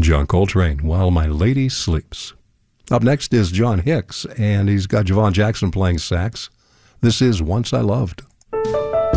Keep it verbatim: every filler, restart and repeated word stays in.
John Coltrane, While My Lady Sleeps. Up next is John Hicks, and he's got Javon Jackson playing sax. This is Once I Loved.